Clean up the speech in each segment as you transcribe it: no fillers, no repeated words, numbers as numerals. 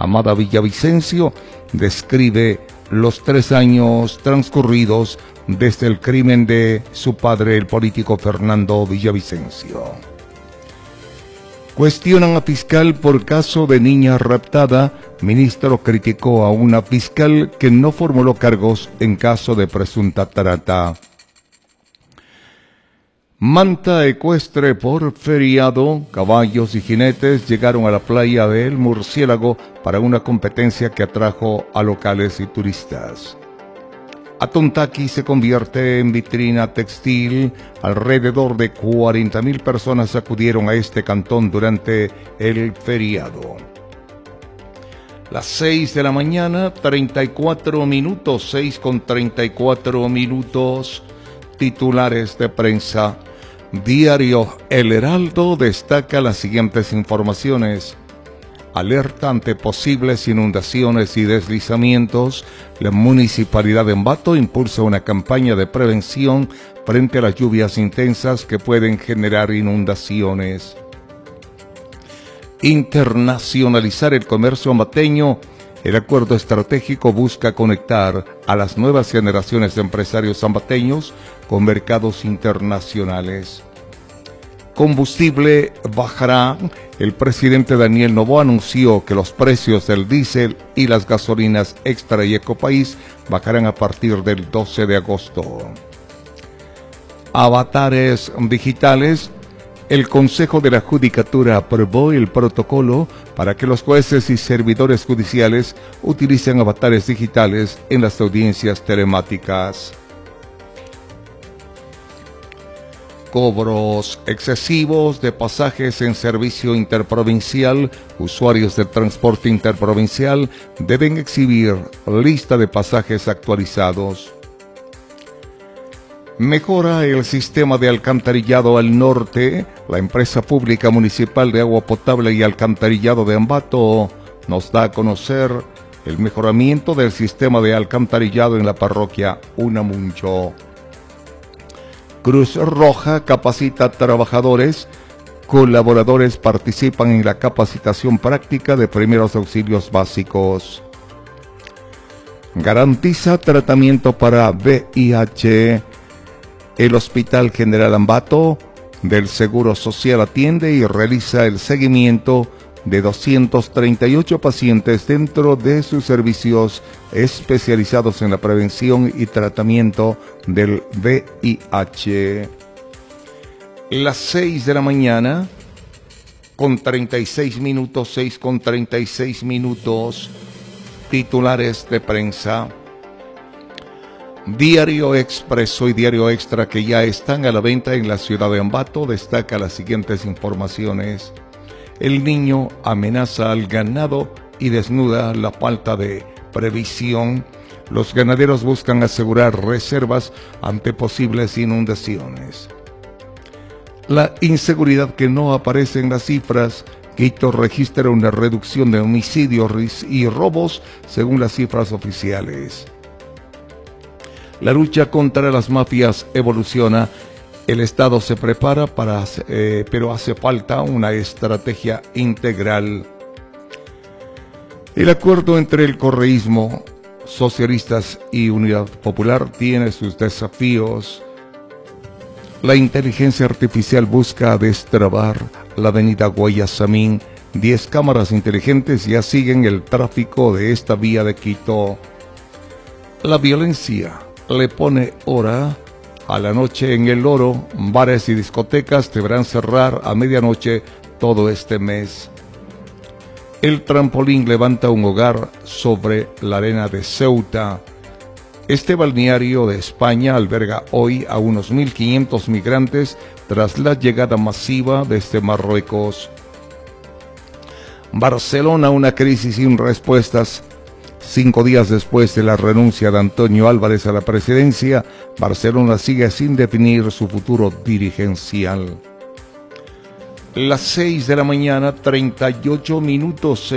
Amada Villavicencio describe los 3 años transcurridos desde el crimen de su padre, el político Fernando Villavicencio. Cuestionan a fiscal por caso de niña raptada. Ministro criticó a una fiscal que no formuló cargos en caso de presunta trata. Manta ecuestre por feriado. Caballos y jinetes llegaron a la playa de El Murciélago para una competencia que atrajo a locales y turistas. Atontaki se convierte en vitrina textil. Alrededor de 40.000 personas acudieron a este cantón durante el feriado. Las 6 de la mañana, 34 minutos, 6:34. Titulares de prensa. Diario El Heraldo destaca las siguientes informaciones. Alerta ante posibles inundaciones y deslizamientos. La Municipalidad de Ambato impulsa una campaña de prevención frente a las lluvias intensas que pueden generar inundaciones. Internacionalizar el comercio ambateño. El acuerdo estratégico busca conectar a las nuevas generaciones de empresarios ambateños con mercados internacionales. Combustible bajará. El presidente Daniel Noboa anunció que los precios del diésel y las gasolinas Extra y Ecopaís bajarán a partir del 12 de agosto. Avatares digitales. El Consejo de la Judicatura aprobó el protocolo para que los jueces y servidores judiciales utilicen avatares digitales en las audiencias telemáticas. Cobros excesivos de pasajes en servicio interprovincial. Usuarios del transporte interprovincial deben exhibir lista de pasajes actualizados. Mejora el sistema de alcantarillado al norte. La empresa pública municipal de agua potable y alcantarillado de Ambato nos da a conocer el mejoramiento del sistema de alcantarillado en la parroquia Unamuncho. Cruz Roja capacita a trabajadores. Colaboradores participan en la capacitación práctica de primeros auxilios básicos. Garantiza tratamiento para VIH. El Hospital General Ambato del Seguro Social atiende y realiza el seguimiento de 238 pacientes dentro de sus servicios especializados en la prevención y tratamiento del VIH. Las 6 de la mañana, con 36 minutos, 6:36. Titulares de prensa. Diario Expreso y Diario Extra, que ya están a la venta en la ciudad de Ambato, destaca las siguientes informaciones. El niño amenaza al ganado y desnuda la falta de previsión. Los ganaderos buscan asegurar reservas ante posibles inundaciones. La inseguridad que no aparece en las cifras. Quito registra una reducción de homicidios y robos según las cifras oficiales. La lucha contra las mafias evoluciona. El Estado se prepara pero hace falta una estrategia integral. El acuerdo entre el correísmo, socialistas y Unidad Popular tiene sus desafíos. La inteligencia artificial busca destrabar la avenida Guayasamín. 10 cámaras inteligentes ya siguen el tráfico de esta vía de Quito. La violencia le pone hora a la noche en El Oro. Bares y discotecas deberán cerrar a medianoche todo este mes. El trampolín levanta un hogar sobre la arena de Ceuta. Este balneario de España alberga hoy a unos 1.500 migrantes tras la llegada masiva desde Marruecos. Barcelona, una crisis sin respuestas. 5 días después de la renuncia de Antonio Álvarez a la presidencia, Barcelona sigue sin definir su futuro dirigencial. Las 6 de la mañana, 38 minutos,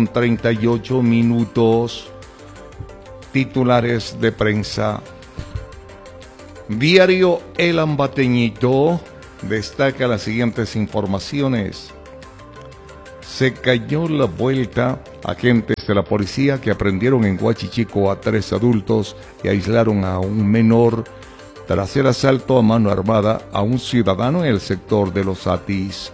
6:38. Titulares de prensa. Diario El Ambateñito destaca las siguientes informaciones. se cayó la vuelta. Agentes de la policía que aprendieron en Huachichico a 3 adultos y aislaron a un menor tras el asalto a mano armada a un ciudadano en el sector de Los Atis.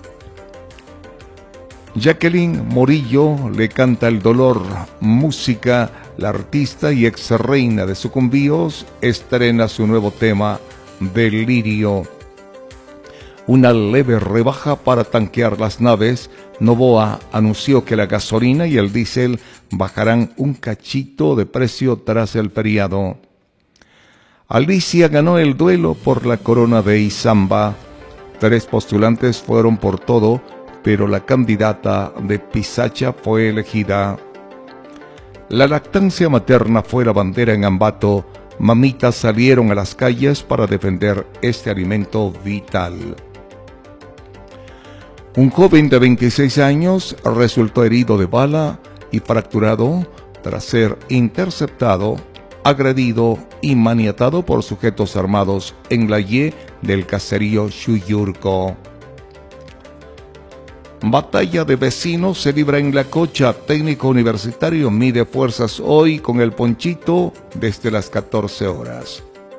Jacqueline Morillo le canta el dolor. Música. La artista y ex reina de Sucumbíos estrena su nuevo tema, Delirio. Una leve rebaja para tanquear las naves. Novoa anunció que la gasolina y el diésel bajarán un cachito de precio tras el feriado. Alicia ganó el duelo por la corona de Izamba. 3 postulantes fueron por todo, pero la candidata de Pisacha fue elegida. La lactancia materna fue la bandera en Ambato. Mamitas salieron a las calles para defender este alimento vital. Un joven de 26 años resultó herido de bala y fracturado tras ser interceptado, agredido y maniatado por sujetos armados en la Y del caserío Xuyurco. Batalla de vecinos se libra en La Cocha. Técnico universitario mide fuerzas hoy con el Ponchito desde las 14 horas.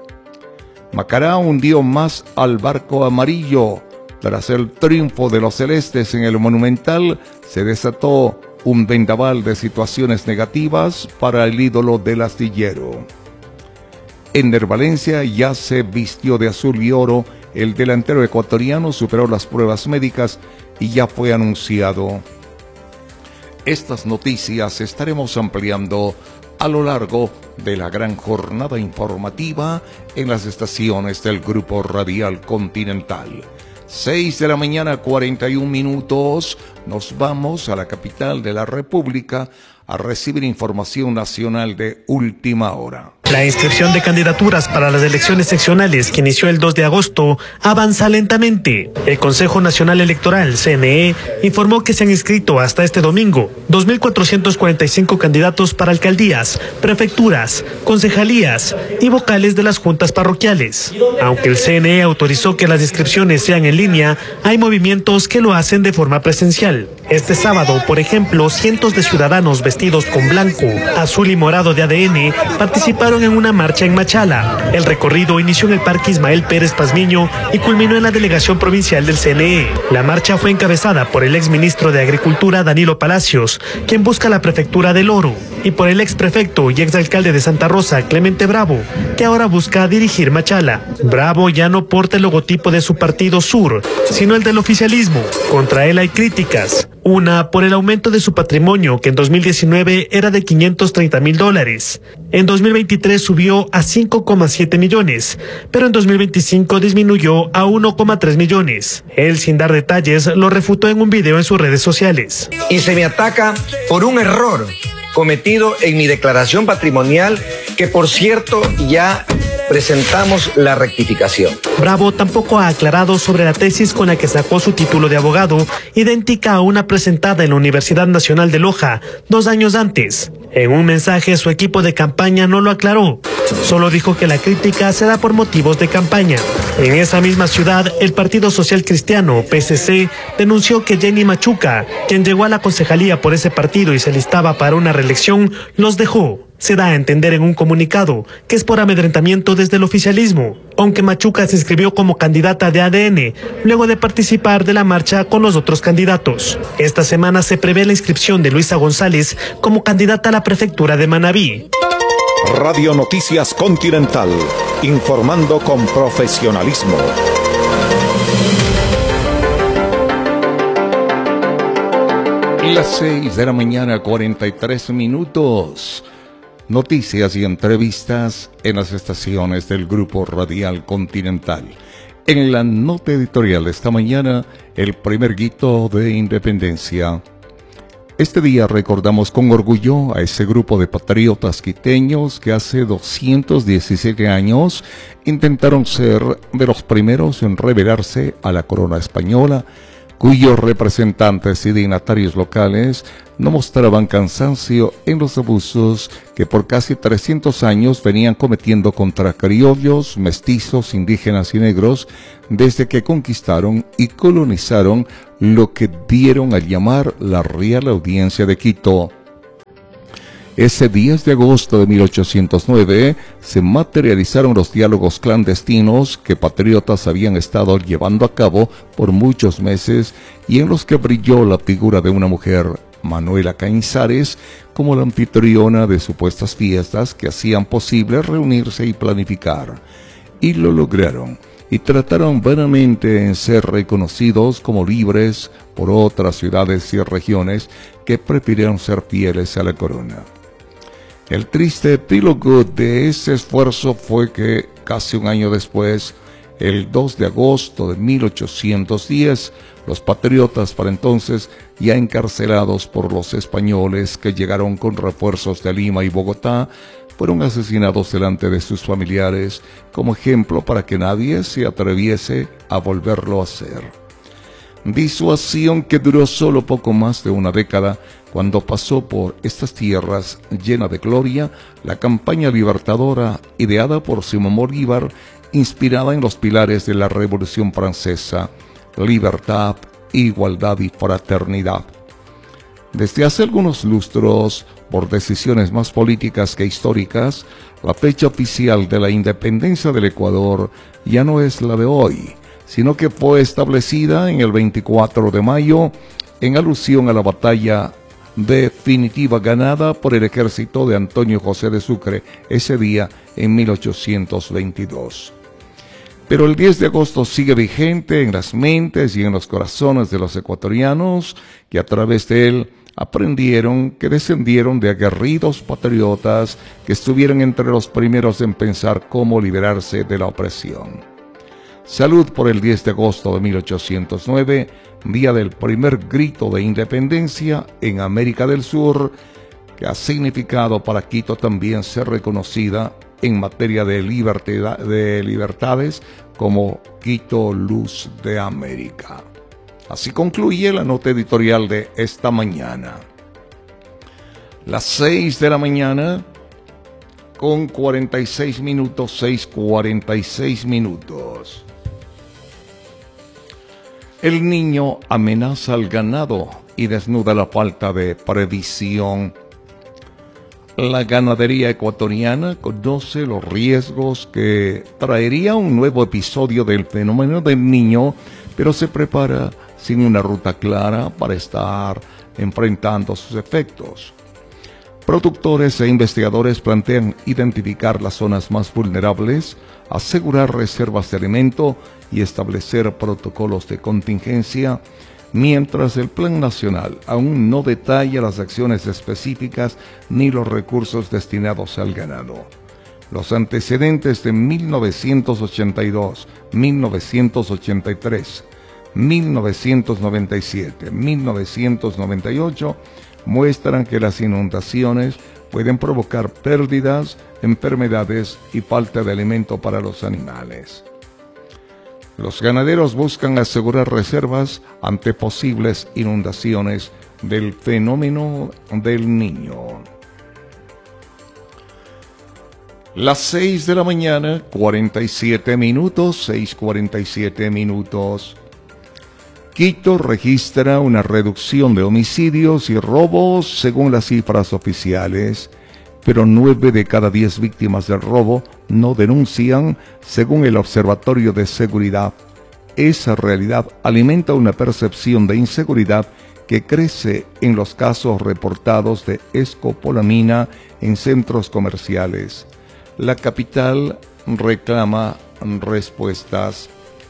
Macará hundió más al barco amarillo. Tras el triunfo de los celestes en el Monumental, se desató un vendaval de situaciones negativas para el ídolo del astillero. Ender Valencia ya se vistió de azul y oro. El delantero ecuatoriano superó las pruebas médicas y ya fue anunciado. Estas noticias estaremos ampliando a lo largo de la gran jornada informativa en las estaciones del Grupo Radial Continental. 6 de la mañana, 41 minutos. Nos vamos a la capital de la República a recibir información nacional de última hora. La inscripción de candidaturas para las elecciones seccionales que inició el 2 de agosto avanza lentamente. El Consejo Nacional Electoral, CNE, informó que se han inscrito hasta este domingo 2.445 candidatos para alcaldías, prefecturas, concejalías y vocales de las juntas parroquiales. Aunque el CNE autorizó que las inscripciones sean en línea, hay movimientos que lo hacen de forma presencial. Este sábado, por ejemplo, cientos de ciudadanos vestidos con blanco, azul y morado de ADN participaron en una marcha en Machala. El recorrido inició en el Parque Ismael Pérez Pazmiño y culminó en la delegación provincial del CNE. La marcha fue encabezada por el exministro de Agricultura Danilo Palacios, quien busca la prefectura del Oro, y por el exprefecto y exalcalde de Santa Rosa, Clemente Bravo, que ahora busca dirigir Machala. Bravo ya no porta el logotipo de su partido Sur, sino el del oficialismo. Contra él hay críticas. Una por el aumento de su patrimonio, que en 2019 era de $530,000. En 2023 subió a 5,7 millones, pero en 2025 disminuyó a 1,3 millones. Él, sin dar detalles, lo refutó en un video en sus redes sociales. Y se me ataca por un error cometido en mi declaración patrimonial, que por cierto ya presentamos la rectificación. Bravo tampoco ha aclarado sobre la tesis con la que sacó su título de abogado, idéntica a una presentada en la Universidad Nacional de Loja 2 años antes. En un mensaje, su equipo de campaña no lo aclaró. Solo dijo que la crítica se da por motivos de campaña. En esa misma ciudad, el Partido Social Cristiano, PSC, denunció que Jenny Machuca, quien llegó a la concejalía por ese partido y se listaba para una reelección, los dejó. Se da a entender en un comunicado que es por amedrentamiento desde el oficialismo, aunque Machuca se inscribió como candidata de ADN luego de participar de la marcha con los otros candidatos. Esta semana se prevé la inscripción de Luisa González como candidata a la prefectura de Manabí. Radio Noticias Continental, informando con profesionalismo. Las 6 de la mañana, 43 minutos. Noticias y entrevistas en las estaciones del Grupo Radial Continental. En la nota editorial de esta mañana, el primer grito de independencia. Este día recordamos con orgullo a ese grupo de patriotas quiteños que hace 217 años intentaron ser de los primeros en rebelarse a la corona española cuyos representantes y dignatarios locales no mostraban cansancio en los abusos que por casi 300 años venían cometiendo contra criollos, mestizos, indígenas y negros desde que conquistaron y colonizaron lo que dieron a llamar la Real Audiencia de Quito. Ese 10 de agosto de 1809 se materializaron los diálogos clandestinos que patriotas habían estado llevando a cabo por muchos meses y en los que brilló la figura de una mujer, Manuela Cañizares, como la anfitriona de supuestas fiestas que hacían posible reunirse y planificar. Y lo lograron, y trataron vanamente en ser reconocidos como libres por otras ciudades y regiones que prefirieron ser fieles a la corona. El triste epílogo de ese esfuerzo fue que, casi un año después, el 2 de agosto de 1810, los patriotas para entonces, ya encarcelados por los españoles que llegaron con refuerzos de Lima y Bogotá, fueron asesinados delante de sus familiares, como ejemplo para que nadie se atreviese a volverlo a hacer. Disuasión que duró solo poco más de una década, cuando pasó por estas tierras llena de gloria la campaña libertadora ideada por Simón Bolívar, inspirada en los pilares de la Revolución Francesa: libertad, igualdad y fraternidad. Desde hace algunos lustros, por decisiones más políticas que históricas, la fecha oficial de la independencia del Ecuador ya no es la de hoy, sino que fue establecida en el 24 de mayo en alusión a la batalla definitiva ganada por el ejército de Antonio José de Sucre ese día en 1822. Pero el 10 de agosto sigue vigente en las mentes y en los corazones de los ecuatorianos, que a través de él aprendieron que descendieron de aguerridos patriotas que estuvieron entre los primeros en pensar cómo liberarse de la opresión. Salud por el 10 de agosto de 1809, día del primer grito de independencia en América del Sur, que ha significado para Quito también ser reconocida en materia de libertades como Quito Luz de América. Así concluye la nota editorial de esta mañana. Las 6 de la mañana con 46 minutos, 6:46 minutos. El niño amenaza al ganado y desnuda la falta de previsión. La ganadería ecuatoriana conoce los riesgos que traería un nuevo episodio del fenómeno del Niño, pero se prepara sin una ruta clara para estar enfrentando sus efectos. Productores e investigadores plantean identificar las zonas más vulnerables, asegurar reservas de alimento y establecer protocolos de contingencia, mientras el Plan Nacional aún no detalla las acciones específicas ni los recursos destinados al ganado. Los antecedentes de 1982, 1983, 1997, 1998 muestran que las inundaciones pueden provocar pérdidas, enfermedades y falta de alimento para los animales. Los ganaderos buscan asegurar reservas ante posibles inundaciones del fenómeno del Niño. Las 6 de la mañana, 47 minutos, 6:47 minutos. Quito registra una reducción de homicidios y robos según las cifras oficiales, pero 9 de cada 10 víctimas del robo no denuncian, según el Observatorio de Seguridad. Esa realidad alimenta una percepción de inseguridad que crece en los casos reportados de escopolamina en centros comerciales. La capital reclama respuestas.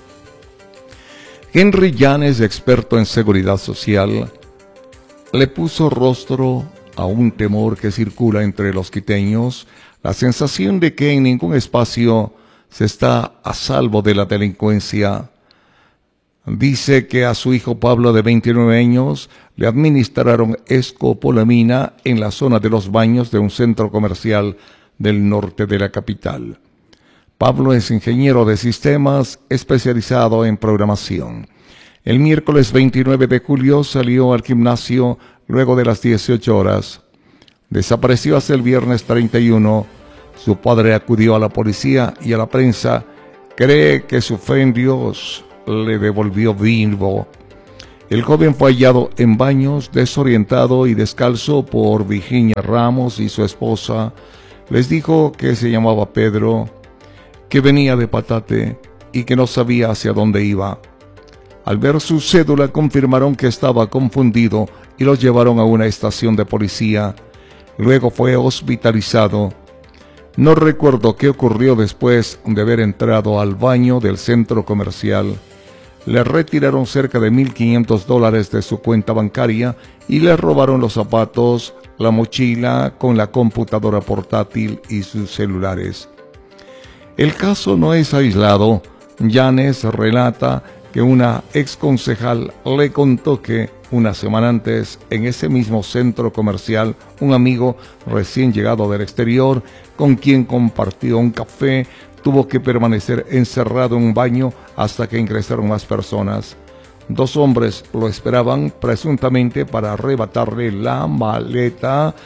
Henry Llanes, experto en seguridad social, le puso rostro a un temor que circula entre los quiteños, la sensación de que en ningún espacio se está a salvo de la delincuencia. Dice que a su hijo Pablo, de 29 años, le administraron escopolamina en la zona de los baños de un centro comercial del norte de la capital. Pablo es ingeniero de sistemas especializado en programación. El miércoles 29 de julio salió al gimnasio luego de las 18 horas. Desapareció hasta el viernes 31. Su padre acudió a la policía y a la prensa. Cree que su fe en Dios le devolvió vivo. El joven fue hallado en baños, desorientado y descalzo por Virginia Ramos y su esposa. Les dijo que se llamaba Pedro, que venía de Patate y que no sabía hacia dónde iba. Al ver su cédula confirmaron que estaba confundido y lo llevaron a una estación de policía. Luego fue hospitalizado. No recuerdo qué ocurrió después de haber entrado al baño del centro comercial. Le retiraron cerca de $1,500 de su cuenta bancaria y le robaron los zapatos, la mochila con la computadora portátil y sus celulares. El caso no es aislado. Yanes relata que una exconcejal le contó que una semana antes, en ese mismo centro comercial, un amigo recién llegado del exterior, con quien compartió un café, tuvo que permanecer encerrado en un baño hasta que ingresaron más personas. 2 hombres lo esperaban presuntamente para arrebatarle la maleta.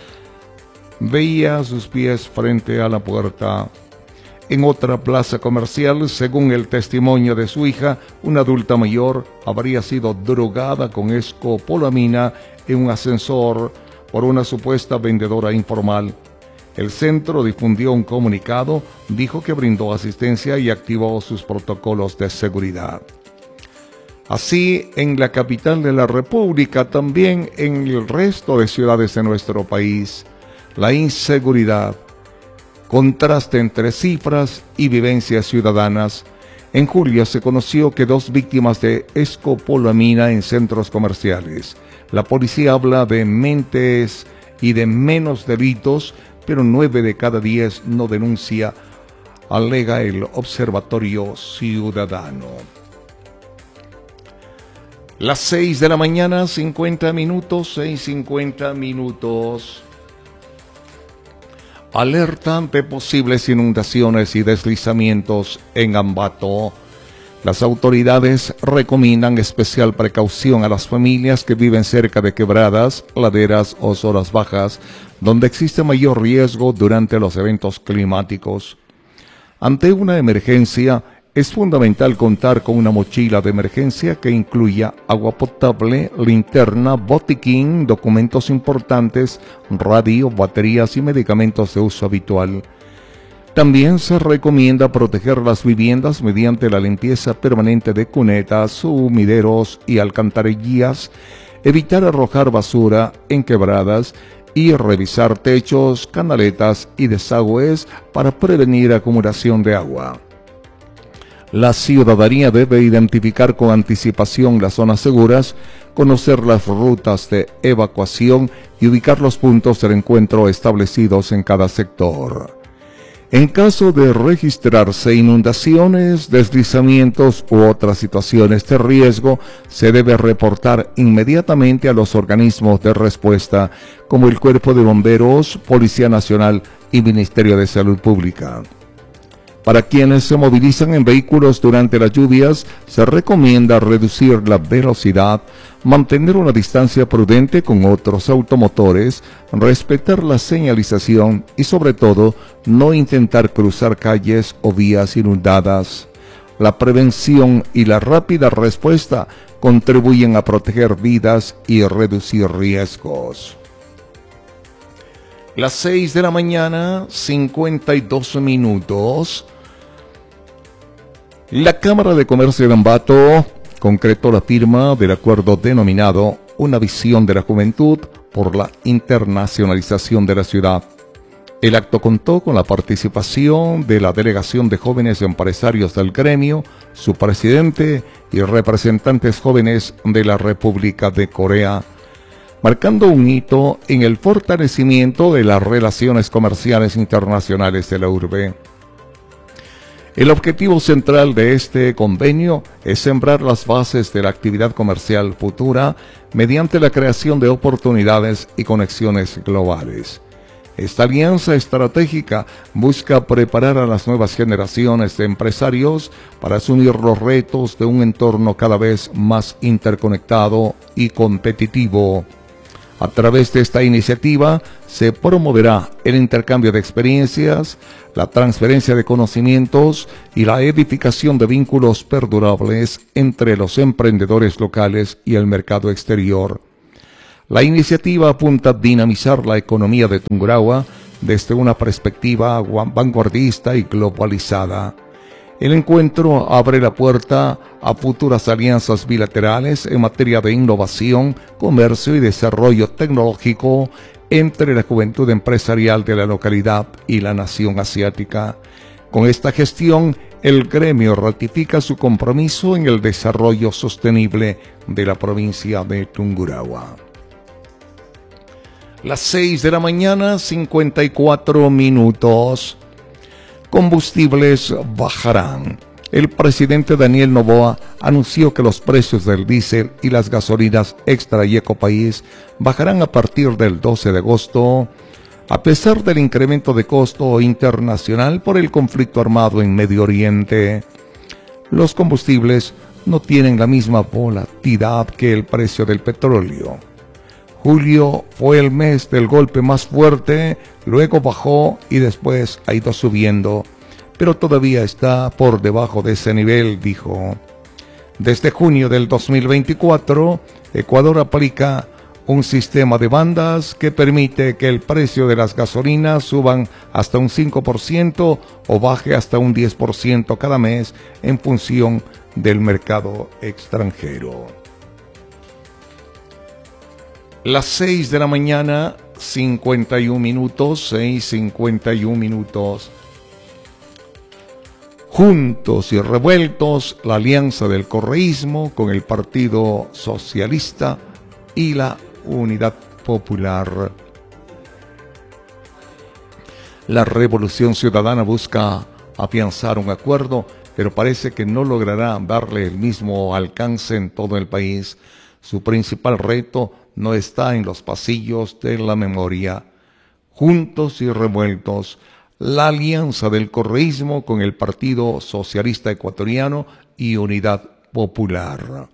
Veía sus pies frente a la puerta. En otra plaza comercial, según el testimonio de su hija, una adulta mayor habría sido drogada con escopolamina en un ascensor por una supuesta vendedora informal. El centro difundió un comunicado, dijo que brindó asistencia y activó sus protocolos de seguridad. Así, en la capital de la República, también en el resto de ciudades de nuestro país, la inseguridad, contraste entre cifras y vivencias ciudadanas. En julio se conoció que 2 víctimas de escopolamina en centros comerciales. La policía habla de mentes y de menos delitos, pero 9 de cada 10 no denuncia, alega el Observatorio Ciudadano. Las 6 de la mañana, 50 minutos, 6:50 minutos. Alertan de posibles inundaciones y deslizamientos en Ambato. Las autoridades recomiendan especial precaución a las familias que viven cerca de quebradas, laderas o zonas bajas, donde existe mayor riesgo durante los eventos climáticos. Ante una emergencia, es fundamental contar con una mochila de emergencia que incluya agua potable, linterna, botiquín, documentos importantes, radio, baterías y medicamentos de uso habitual. También se recomienda proteger las viviendas mediante la limpieza permanente de cunetas, sumideros y alcantarillas, evitar arrojar basura en quebradas y revisar techos, canaletas y desagües para prevenir acumulación de agua. La ciudadanía debe identificar con anticipación las zonas seguras, conocer las rutas de evacuación y ubicar los puntos de encuentro establecidos en cada sector. En caso de registrarse inundaciones, deslizamientos u otras situaciones de riesgo, se debe reportar inmediatamente a los organismos de respuesta, como el Cuerpo de Bomberos, Policía Nacional y Ministerio de Salud Pública. Para quienes se movilizan en vehículos durante las lluvias, se recomienda reducir la velocidad, mantener una distancia prudente con otros automotores, respetar la señalización y sobre todo no intentar cruzar calles o vías inundadas. La prevención y la rápida respuesta contribuyen a proteger vidas y reducir riesgos. Las 6 de la mañana, 52 minutos. La Cámara de Comercio de Ambato concretó la firma del acuerdo denominado Una visión de la juventud por la internacionalización de la ciudad. El acto contó con la participación de la Delegación de Jóvenes Empresarios del gremio, su presidente y representantes jóvenes de la República de Corea, marcando un hito en el fortalecimiento de las relaciones comerciales internacionales de la urbe. El objetivo central de este convenio es sembrar las bases de la actividad comercial futura mediante la creación de oportunidades y conexiones globales. Esta alianza estratégica busca preparar a las nuevas generaciones de empresarios para asumir los retos de un entorno cada vez más interconectado y competitivo. A través de esta iniciativa se promoverá el intercambio de experiencias, la transferencia de conocimientos y la edificación de vínculos perdurables entre los emprendedores locales y el mercado exterior. La iniciativa apunta a dinamizar la economía de Tungurahua desde una perspectiva vanguardista y globalizada. El encuentro abre la puerta a futuras alianzas bilaterales en materia de innovación, comercio y desarrollo tecnológico entre la juventud empresarial de la localidad y la nación asiática. Con esta gestión, el gremio ratifica su compromiso en el desarrollo sostenible de la provincia de Tungurahua. Las 6 de la mañana, 54 minutos. Combustibles bajarán. El presidente Daniel Noboa anunció que los precios del diésel y las gasolinas extra y ecopaís bajarán a partir del 12 de agosto, a pesar del incremento de costo internacional por el conflicto armado en Medio Oriente. Los combustibles no tienen la misma volatilidad que el precio del petróleo. Julio fue el mes del golpe más fuerte, luego bajó y después ha ido subiendo, pero todavía está por debajo de ese nivel, dijo. Desde junio del 2024, Ecuador aplica un sistema de bandas que permite que el precio de las gasolinas suban hasta un 5% o baje hasta un 10% cada mes en función del mercado extranjero. Las 6 de la mañana, 51 minutos, 6:51 minutos. Juntos y revueltos, la alianza del correísmo con el Partido Socialista y la Unidad Popular. La Revolución Ciudadana busca afianzar un acuerdo, pero parece que no logrará darle el mismo alcance en todo el país. Su principal reto no está en los pasillos de la memoria. Juntos y revueltos, la alianza del correísmo con el Partido Socialista Ecuatoriano y Unidad Popular.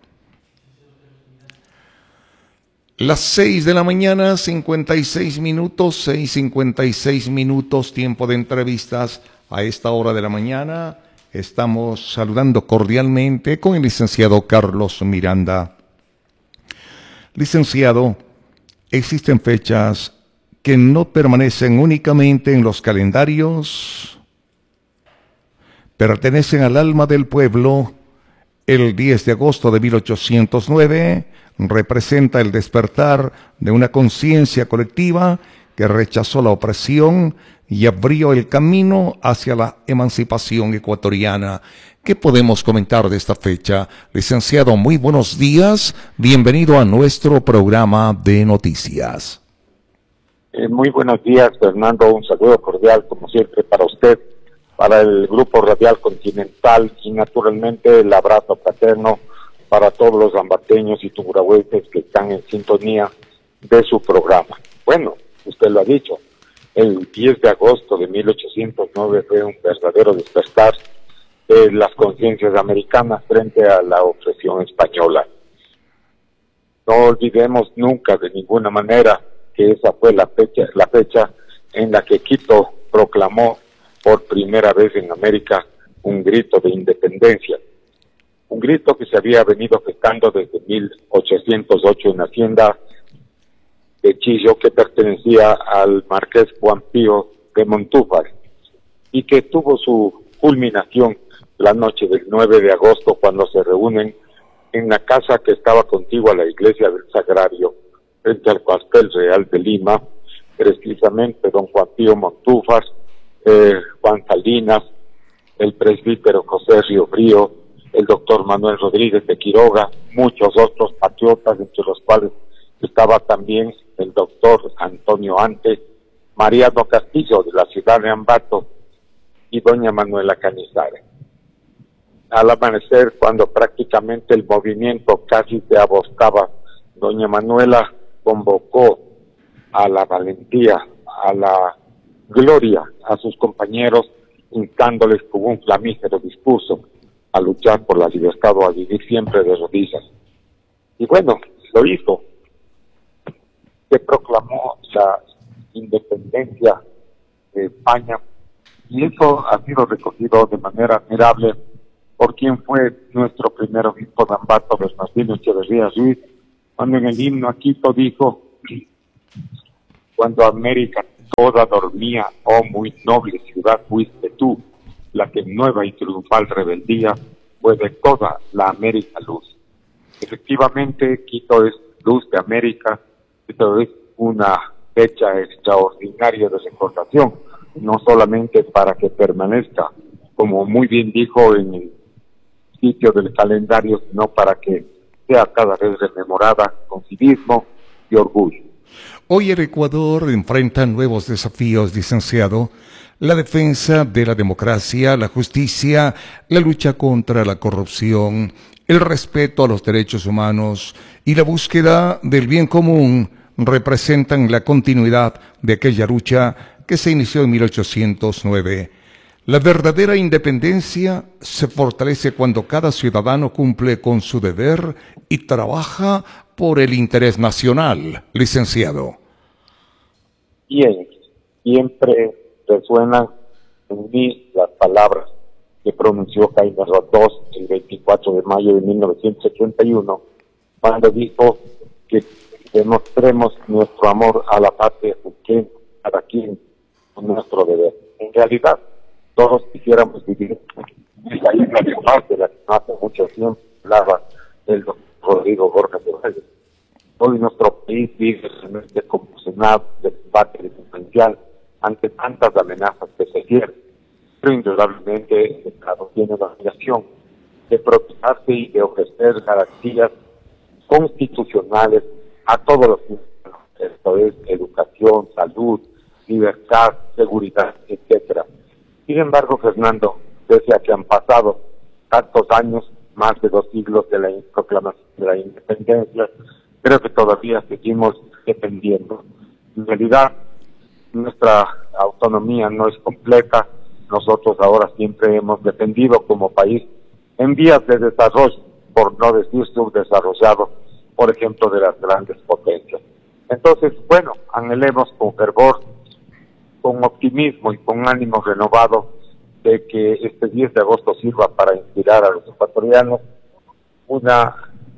Las 6 de la mañana, 56 minutos, 6:56 minutos, tiempo de entrevistas. A esta hora de la mañana estamos saludando cordialmente con el licenciado Carlos Miranda. Licenciado, existen fechas que no permanecen únicamente en los calendarios, pertenecen al alma del pueblo. El 10 de agosto de 1809 representa el despertar de una conciencia colectiva que rechazó la opresión y abrió el camino hacia la emancipación ecuatoriana. ¿Qué podemos comentar de esta fecha? Licenciado, muy buenos días. Bienvenido a nuestro programa de noticias. Muy buenos días, Fernando. Un saludo cordial, como siempre, para usted, para el Grupo Radial Continental y, naturalmente, el abrazo fraterno para todos los ambateños y tungurahuenses que están en sintonía de su programa. Bueno, usted lo ha dicho, el 10 de agosto de 1809 fue un verdadero despertar de las conciencias americanas frente a la opresión española. No olvidemos nunca de ninguna manera que esa fue la fecha en la que Quito proclamó por primera vez en América un grito de independencia. Un grito que se había venido gestando desde 1808 en la hacienda de Chillo, que pertenecía al marqués Juan Pío de Montúfar, y que tuvo su culminación la noche del 9 de agosto, cuando se reúnen en la casa que estaba contigua a la iglesia del Sagrario, frente al cuartel real de Lima, precisamente don Juan Pío Montúfar, Juan Salinas, el presbítero José Riofrío, el doctor Manuel Rodríguez de Quiroga, muchos otros patriotas, entre los cuales estaba también el doctor Antonio Ante, Mariano Castillo de la ciudad de Ambato y doña Manuela Cañizares. Al amanecer, cuando prácticamente el movimiento casi se aboscaba, doña Manuela convocó a la valentía, a la gloria a sus compañeros, instándoles con un flamígero discurso a luchar por la libertad o a vivir siempre de rodillas. Y bueno, lo hizo. Se proclamó la independencia de España y eso ha sido recogido de manera admirable por quien fue nuestro primer obispo de Ambato, Bernardino Echeverría Ruiz, cuando en el himno a Quito dijo: cuando América toda dormía, oh muy noble ciudad, fuiste tú, la que en nueva y triunfal rebeldía fue de toda la América luz. Efectivamente, Quito es luz de América. Esto es una fecha extraordinaria de recordación, no solamente para que permanezca, como muy bien dijo en el sitio del calendario, sino para que sea cada vez rememorada con civismo y orgullo. Hoy el Ecuador enfrenta nuevos desafíos, licenciado: la defensa de la democracia, la justicia, la lucha contra la corrupción, el respeto a los derechos humanos y la búsqueda del bien común representan la continuidad de aquella lucha que se inició en 1809. La verdadera independencia se fortalece cuando cada ciudadano cumple con su deber y trabaja por el interés nacional, licenciado. Bien, siempre resuenan en mí las palabras que pronunció Jaime Roldós el 24 de mayo de 1981, cuando dijo que demostremos nuestro amor a la patria, porque cada quien con nuestro deber. En realidad, todos quisiéramos vivir en la isla de paz de la que hace mucho tiempo hablaba el doctor Rodrigo Borja Torres. Hoy nuestro país vive realmente convulsionado de combate delincuencial ante tantas amenazas que se cierran. Pero indudablemente el Estado tiene la obligación de protegerse y de ofrecer garantías constitucionales a todos los ciudadanos. Esto es educación, salud, libertad, seguridad, etcétera. Sin embargo, Fernando, pese a que han pasado tantos años, más de 2 siglos de la proclamación de la independencia, creo que todavía seguimos dependiendo. En realidad, nuestra autonomía no es completa. Nosotros ahora siempre hemos dependido como país en vías de desarrollo, por no decir subdesarrollado, por ejemplo, de las grandes potencias. Entonces, bueno, anhelemos con fervor, con optimismo y con ánimo renovado de que este 10 de agosto sirva para inspirar a los ecuatorianos una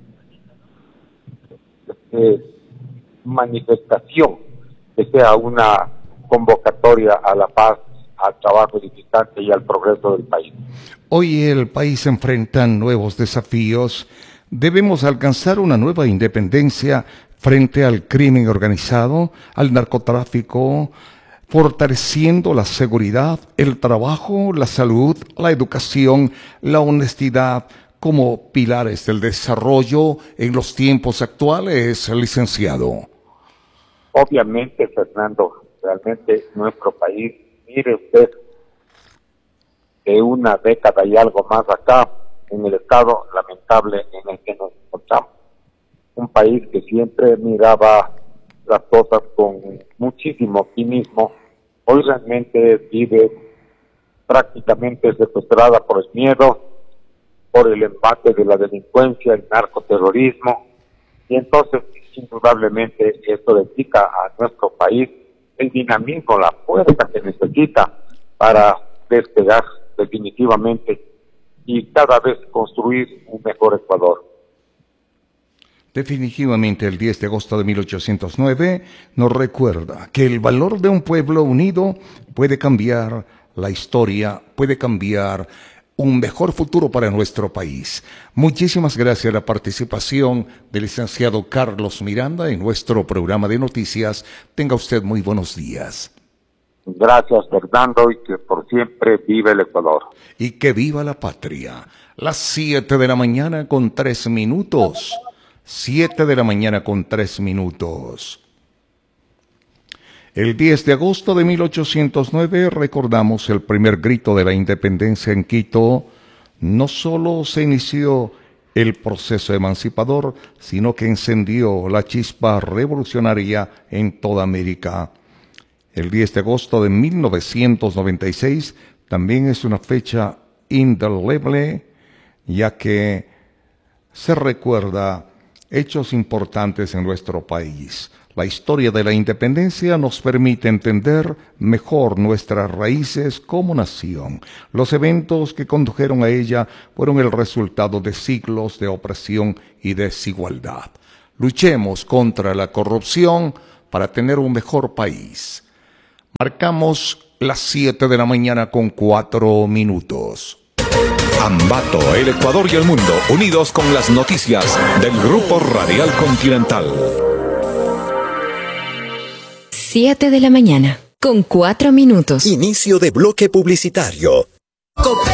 manifestación, que sea una convocatoria a la paz, al trabajo edificante y al progreso del país. Hoy el país enfrenta nuevos desafíos. Debemos alcanzar una nueva independencia frente al crimen organizado, al narcotráfico, fortaleciendo la seguridad, el trabajo, la salud, la educación, la honestidad como pilares del desarrollo en los tiempos actuales, licenciado. Obviamente, Fernando, realmente nuestro país, mire usted, de una década y algo más acá, en el estado lamentable en el que nos encontramos. Un país que siempre miraba las cosas con muchísimo optimismo, hoy realmente vive prácticamente secuestrada por el miedo, por el embate de la delincuencia, el narcoterrorismo, y entonces indudablemente esto dedica a nuestro país el dinamismo, la fuerza que necesita para despegar definitivamente y cada vez construir un mejor Ecuador. Definitivamente el 10 de agosto de 1809 nos recuerda que el valor de un pueblo unido puede cambiar la historia, puede cambiar un mejor futuro para nuestro país. Muchísimas gracias a la participación del licenciado Carlos Miranda en nuestro programa de noticias. Tenga usted muy buenos días. Gracias, Fernando, y que por siempre vive el Ecuador. Y que viva la patria. Las 7 de la mañana con 3 minutos. 7 de la mañana con 3 minutos. El 10 de agosto de 1809 recordamos el primer grito de la independencia en Quito. No solo se inició el proceso emancipador, sino que encendió la chispa revolucionaria en toda América. El 10 de agosto de 1996 también es una fecha indeleble, ya que se recuerda hechos importantes en nuestro país. La historia de la independencia nos permite entender mejor nuestras raíces como nación. Los eventos que condujeron a ella fueron el resultado de siglos de opresión y desigualdad. Luchemos contra la corrupción para tener un mejor país. Marcamos las 7 de la mañana con 4 minutos. Ambato, el Ecuador y el mundo, unidos con las noticias del Grupo Radial Continental. 7 de la mañana, con 4 minutos. Inicio de bloque publicitario.